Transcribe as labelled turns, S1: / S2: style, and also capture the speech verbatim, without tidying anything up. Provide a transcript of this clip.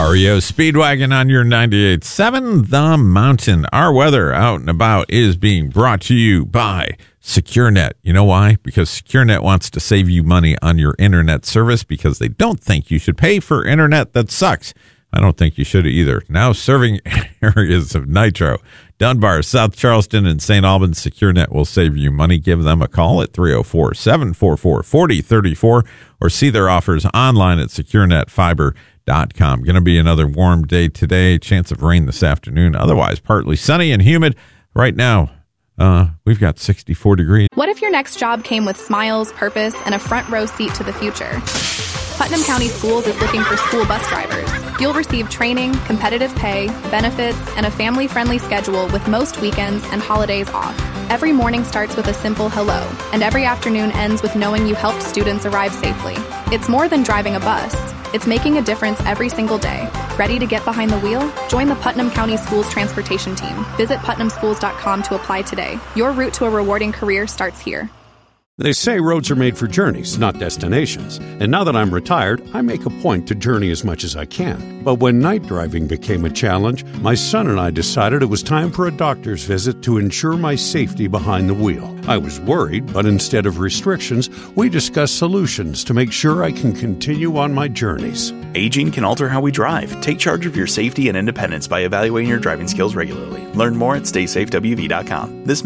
S1: R E O Speedwagon on your ninety-eight point seven The Mountain. Our weather out and about is being brought to you by SecureNet. You know why? Because SecureNet wants to save you money on your internet service because they don't think you should pay for internet that sucks. I don't think you should either. Now serving areas of Nitro, Dunbar, South Charleston, and Saint Albans, SecureNet will save you money. Give them a call at three oh four, seven four four, four oh three four or see their offers online at secure net fiber dot com. Going to be another warm day today. Chance of rain this afternoon. Otherwise, partly sunny and humid. Right now, uh, we've got sixty-four degrees.
S2: What if your next job came with smiles, purpose, and a front row seat to the future? Putnam County Schools is looking for school bus drivers. You'll receive training, competitive pay, benefits, and a family-friendly schedule with most weekends and holidays off. Every morning starts with a simple hello, and every afternoon ends with knowing you helped students arrive safely. It's more than driving a bus. It's making a difference every single day. Ready to get behind the wheel? Join the Putnam County Schools Transportation Team. Visit putnam schools dot com to apply today. Your route to a rewarding career starts here.
S3: They say roads are made for journeys, not destinations. And now that I'm retired, I make a point to journey as much as I can. But when night driving became a challenge, my son and I decided it was time for a doctor's visit to ensure my safety behind the wheel. I was worried, but instead of restrictions, we discussed solutions to make sure I can continue on my journeys.
S4: Aging can alter how we drive. Take charge of your safety and independence by evaluating your driving skills regularly. Learn more at stay safe w v dot com. This